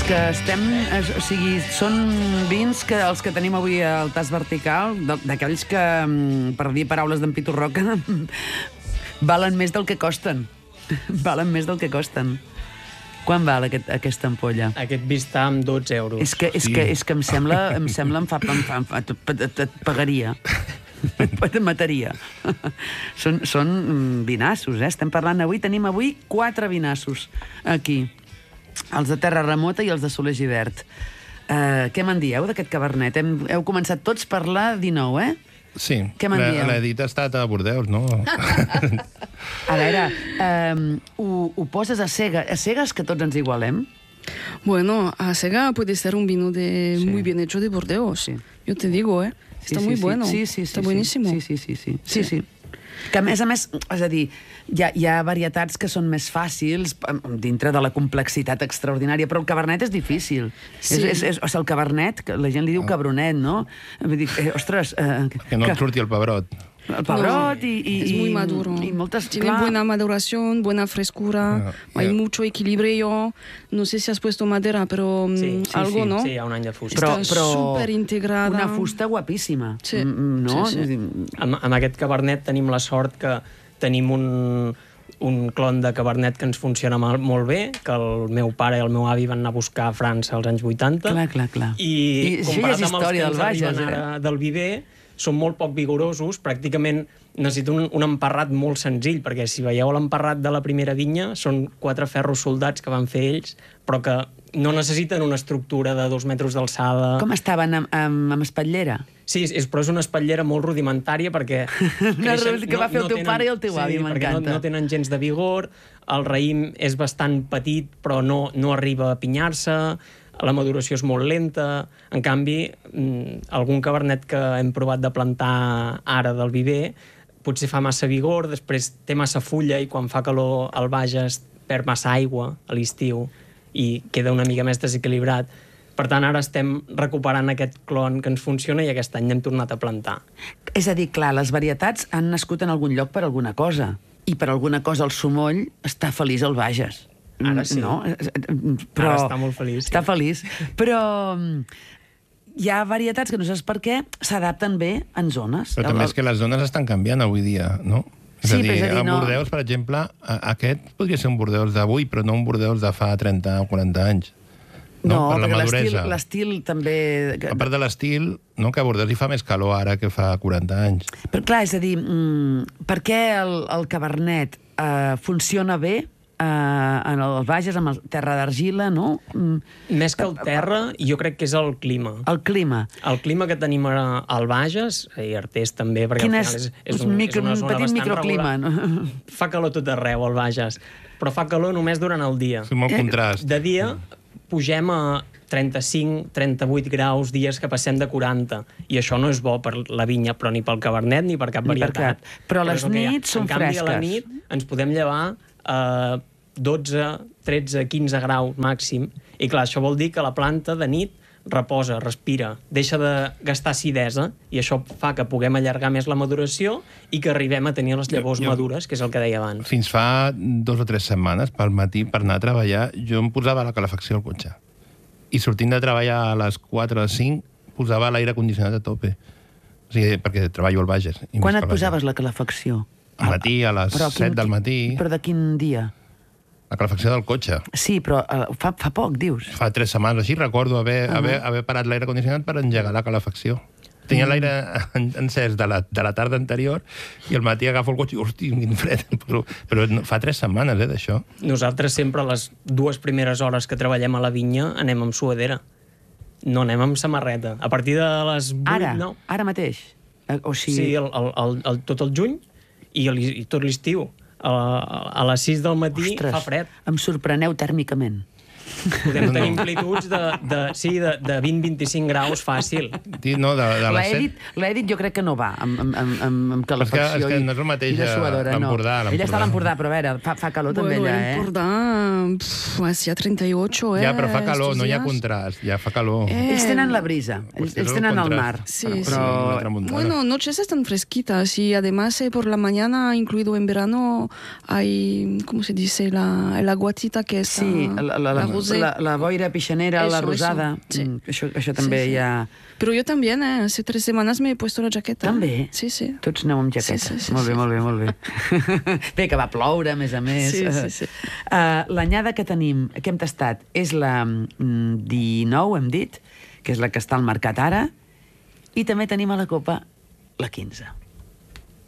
que estem... O sigui, són vins que els que tenim avui al tas vertical, d'aquells que, per dir paraules d'en Pitu Roca, valen més del que costen. Valen més del que costen. Quan val aquesta ampolla? Aquest vi està amb 12 euros. És que em sembla, et pagaria. Et mataria. Són vinassos, Estem parlant avui, tenim avui 4 vinassos aquí. Els de Terra Remota i els de Soler Gibert. Què me'n dieu d'aquest cabernet? Heu començat tots per la 19, Sí, l'Edit ha estat a Bordeus, ¿no? A veure, ho poses a cegues que tots ens igualem? Bueno, a cega puede ser un vino muy bien hecho de Bordeaux. Sí. Yo te digo, Está muy bueno. Sí. Está buenísimo. Sí. Que a més, és a dir, hi ha varietats que són més fàcils dintre de la complexitat extraordinària, però el cabernet és difícil. Sí. El cabernet, la gent li diu cabronet, no? Vull dir, ostres... Que no et surti el pebrot. El pebrot es muy maduro. Y moltes, Tiene buena maduración, buena frescura, hay mucho equilibrio. No sé si has puesto madera, pero algo, ¿no? Sí, hi ha un any de fusta. Però super integrada. Una fusta guapíssima. Sí. No? Sí. Amb aquest cabernet tenim la sort que tenim un clon de cabernet que ens funciona molt bé, que el meu pare i el meu avi van anar a buscar a França als anys 80. Clar. I comparat amb els que ens Bages, arriben ara del viver, són molt poc vigorosos, pràcticament necessita un emparrat molt senzill, perquè si veieu l'emparrat de la primera vinya, són 4 ferros soldats que van fer ells, però que no necessiten una estructura de 2 metres d'alçada. Com estaven amb espatllera? Sí, però és una espatllera molt rudimentària perquè... que va fer el teu pare i el teu avi, m'encanta. No tenen gens de vigor, el raïm és bastant petit, però no arriba a pinyar-se, la maduració és molt lenta. En canvi, algun cabernet que hem provat de plantar ara del viver potser fa massa vigor, després té massa fulla i quan fa calor al Bages perd massa aigua a l'estiu i queda una mica més desequilibrat. Per tant, ara estem recuperant aquest clon que ens funciona i aquest any hem tornat a plantar. És a dir, clar, les varietats han nascut en algun lloc per alguna cosa. I per alguna cosa el Sumoll està feliç al Bages. Ara sí. No? Ara està molt feliç. Està feliç. Però hi ha varietats que no saps per què s'adapten bé en zones. Però també és que les zones estan canviant avui dia, no? És a dir, a Bordeus, per exemple, aquest podria ser un Bordeus d'avui, però no un Bordeus de fa 30 o 40 anys. No, per la perquè maduresa. l'estil també... A part de l'estil, que a Bordeus hi fa més calor ara que fa 40 anys. Però clar, és a dir, per què el cabernet funciona bé en el Bages, amb el terra d'argila, no? Més que el terra, jo crec que és el clima. El clima. El clima que tenim ara al Bages, i Artés també, perquè Quin al final és una zona petit bastant microclima, regular. no? Fa calor tot arreu, al Bages, però fa calor només durant el dia. És molt contrast. De dia pugem a 35, 38 graus, dies que passem de 40. I això no és bo per la vinya, però ni pel cabernet ni per cap varietat. Però les nits són fresques. En canvi, a la nit ens podem llevar 12, 13, 15 graus màxim. I clar, això vol dir que la planta de nit reposa, respira, deixa de gastar acidesa i això fa que puguem allargar més la maduració i que arribem a tenir les llavors madures, que és el que deia abans. Fins fa 2 o 3 setmanes, pel matí, per anar a treballar, jo em posava la calefacció al cotxe. I sortint de treballar a les 4 o 5, posava l'aire condicionat a tope. O sigui, perquè treballo al Bages. Quan et posaves la calefacció? Al matí, a les 7 del matí. Però de quin dia? La calefacció del cotxe. Sí, però fa poc, dius. Fa 3 setmanes, així. Recordo haver parat l'aire condicionat per engegar la calefacció. Tenia l'aire encès de la tarda anterior i al matí agafo el cotxe i, hosti, quin fred. Però fa 3 setmanes, d'això. Nosaltres sempre a les 2 primeres hores que treballem a la vinya anem amb suadera. No anem amb samarreta. A partir de les 8, ara, no. Ara mateix? O sigui... Sí, tot el juny i tot l'estiu. A les 6 del matí fa fred. Em sorpreneu tèrmicament. Podem tenir amplituds de 20-25 graus fàcil. No, L'Edit jo crec que no va amb calefacció i no és el mateix de suadora. l'Empordà. Ella està a l'Empordà, però a veure, fa calor també allà, L'Empordà, hacía 38, Ja, però fa calor, no hi ha contrast, ja fa calor. Ells tenen la brisa, ells tenen el mar. Sí, però... Bueno, noches están fresquitas y además por la mañana, incluido en verano, hay, ¿cómo se dice? La aguatita que está... Sí, la la boira pixanera, la rosada. Sí. Això també hi ha... Pero yo también, hace 3 semanas me he puesto la jaqueta. També? Sí, sí. Tots aneu amb jaqueta. Sí. Molt bé, molt bé, molt bé. Bé, que va ploure, a més. Sí. L'anyada que tenim, que hem tastat, és la 19, hem dit, que és la que està al mercat ara, i també tenim a la copa la 15.